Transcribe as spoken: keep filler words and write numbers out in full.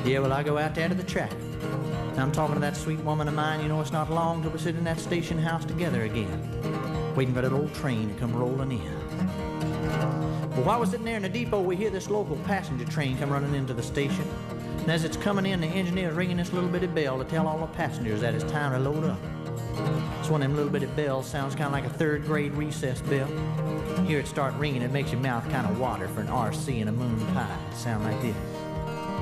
Yeah, well, I go out there to the track. And I'm talking to that sweet woman of mine. You know, it's not long till we sit in that station house together again, waiting for that old train to come rolling in. Well, while we're sitting there in the depot, we hear this local passenger train come running into the station. And as it's coming in, the engineer's ringing this little bitty bell to tell all the passengers that it's time to load up. It's one of them little bitty bells, sounds kind of like a third grade recess bell. You hear it start ringing, it makes your mouth kind of water for an R C and a moon pie. It sound like this.